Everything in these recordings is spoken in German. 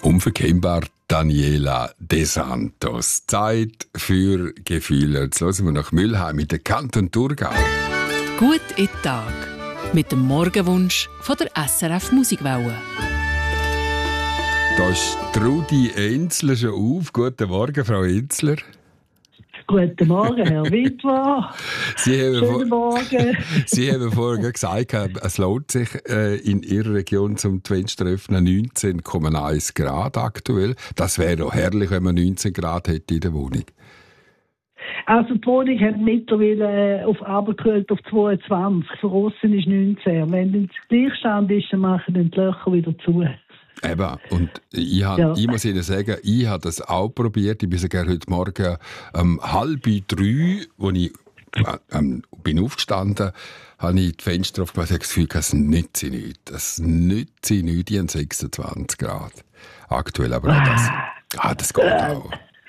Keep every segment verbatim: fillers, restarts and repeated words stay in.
Unverkennbar Daniela De Santos. Zeit für Gefühle. Jetzt hören wir nach Mülheim mit der Kanton Thurgau. Gut in den Tag. Mit dem Morgenwunsch von der S R F Musikwelle. Da ist Trudi Enzler schon auf. Guten Morgen, Frau Enzler. Guten Morgen, Herr Witwer. Sie haben, Schönen Morgen. Sie haben vorhin gesagt, es lohnt sich äh, in Ihrer Region zum Fenster öffnen neunzehn Komma eins Grad aktuell. Das wäre doch herrlich, wenn man neunzehn Grad hätte in der Wohnung. Also die Wohnung hat mittlerweile auf runtergekühlt auf zweiundzwanzig. Draussen ist neunzehn. Wenn es Gleichstand ist, dann machen die Löcher wieder zu. Eben, und ich, hab, ja. ich muss Ihnen sagen, ich habe das auch probiert. Ich bin sogar heute Morgen um halb drei, als ich ähm, bin aufgestanden, habe ich die Fenster aufgemacht und habe das Gefühl, das nützt sie nicht. Das nützt sie nicht, die haben sechsundzwanzig Grad. Aktuell, aber auch das, ah, das geht auch.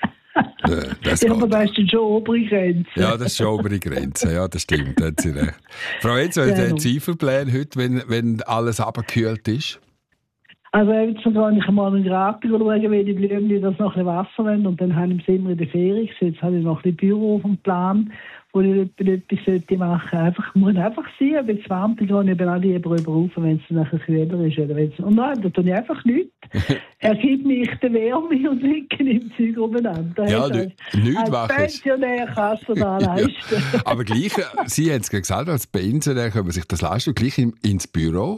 Das ja, aber das ist schon obere Grenze. Ja, das ist schon obere Grenze. Ja, das stimmt. Da hat Sie recht. Frau Enzo, was haben Sie für Pläne heute, wenn, wenn alles abgekühlt ist? Also jetzt kann ich mal einen Garten schauen, weil die Blümchen das noch ein bisschen Wasser wollen. Und dann habe ich im Sommer in der Ferien gesetzt. Jetzt habe ich noch ein Büro auf dem Plan, wo ich etwas machen sollte. Einfach, muss einfach sein, ob es warm ist, gehe ich auch lieber rüber rauf, wenn es nachher kühler ist. Oder wenn's, und nein, da tue ich einfach nichts. Er gibt mich die Wärme und liegen im Zeug umeinander. Ja, nichts machen. Als Pensionär kannst du das leisten. Ja, aber gleich, Sie haben es gesagt, als Pensionär kann man sich das leisten, gleich ins Büro?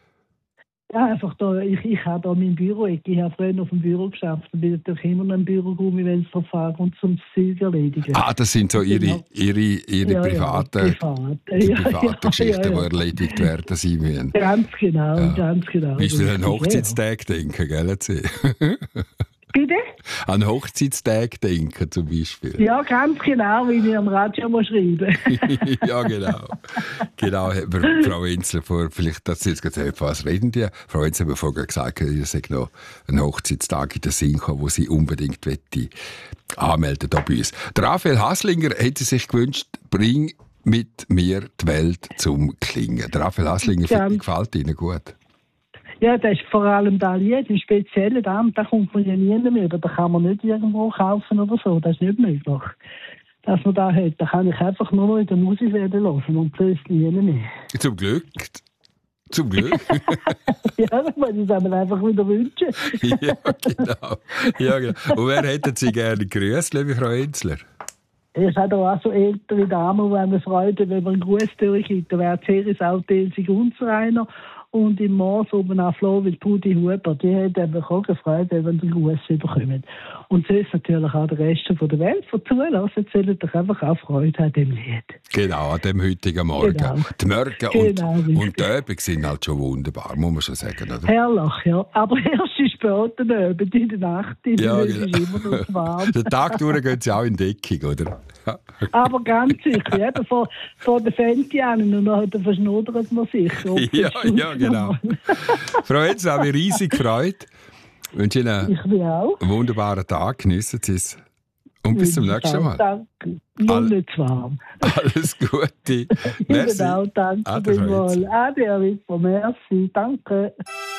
Ja, einfach da, ich, ich habe da mein Büro, ich habe früher auf dem Büro geschafft, da bin ich natürlich immer noch im Büro rum, wenn es verfahren und zum Zeug erledigen. Ah, das sind so Ihre, ihre, ihre ja, privaten, ja, private, die ja, privaten ja, Geschichten, ja, ja. die erledigt werden Sie müssen. Ganz genau, Ja. ganz genau. Bist du an Hochzeitstag denken, gell? Bitte? An Hochzeitstag denken zum Beispiel. Ja, ganz genau, wie ich am Radio mal schreiben. Ja, genau. Genau, hat mir Frau Enzler vor, vielleicht, dass Sie jetzt gesagt haben, was reden die? Frau Enzler hat mir vorher gesagt, ihr seid noch einen Hochzeitstag in den Sinn gekommen, wo sie unbedingt möchte anmelden hier bei uns. Der Raphael Haslinger hätte sich gewünscht, bring mit mir die Welt zum Klingen. Der Raphael Haslinger Ja. gefällt Ihnen gut. Ja, das ist vor allem da Lied, im speziellen Damm, da kommt man ja nie mehr über. Da kann man nicht irgendwo kaufen oder so, das ist nicht möglich. Dass man da hat, da kann ich einfach nur noch in der Musik werden hören und sonst nie mehr. Zum Glück. Zum Glück. Ja, das muss ich mir einfach wieder wünschen. Ja, genau. Ja, genau. Und wer hätten Sie gerne grüßt, liebe Frau Enzler? Es hat auch so ältere Damen, die eine Freude, wenn man einen Gruß durchgibt. Da wäre Ceres auch Elsig Unsereiner. Und im Mars oben auf Flo mit Pudi Huber, die hat eben auch gefreut, wenn sie einen Gruß bekommen. Und so ist natürlich auch der Rest von der Welt von zulassen, sollen doch einfach auch Freude haben dem Lied. Genau, an dem heutigen Morgen. Genau. Die Morgen Genau, und, richtig. und die Abend sind halt schon wunderbar, muss man schon sagen, oder? Herrlich, ja. Aber erst in späten Abend, in der Nacht, in Ja, der genau. ist immer noch zu warm. Den Tag durch gehen sie auch in Deckung, oder? Ja. Aber ganz sicher, eben vor, vor den Fenty an und dann verschnodert man sich. Ja, ja, genau. Frau Enzler, habe mich riesig gefreut. Ich wünsche Ihnen Ich will auch. einen wunderbaren Tag, geniessen Sie es. Und bis zum nächsten Mal. Danke. Nur All- nicht zu warm. Alles Gute. Merci. Genau, danke Ade, Frau vielmals. Enzler. Ade, Herr Witwer, merci, danke.